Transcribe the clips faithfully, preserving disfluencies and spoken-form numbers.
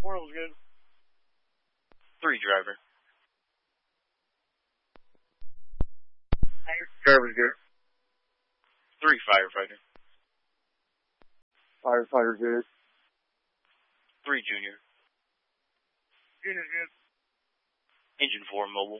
Four was good. Three driver. Driver's good. Three firefighter. Firefighter good. Three junior. Junior's good. Engine four mobile.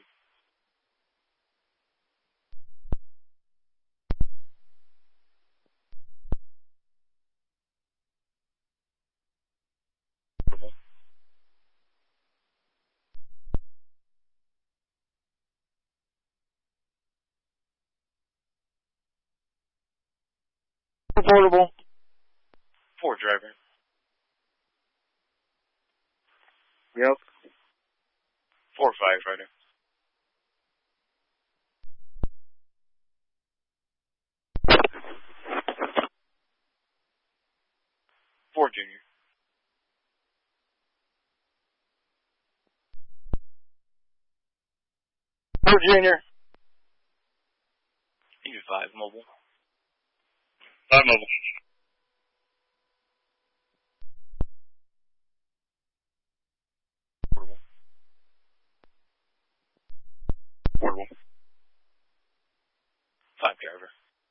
Portable. Four driver. Yep. Four firefighter. Four junior. Four junior. Engine five mobile. Five mobile. Portable. Portable. Five driver.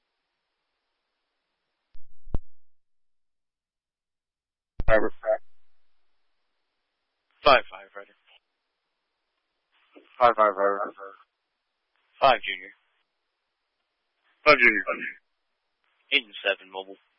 Driver. Five firefighter. Five firefighter. Five junior. Five junior. Engine seven mobile.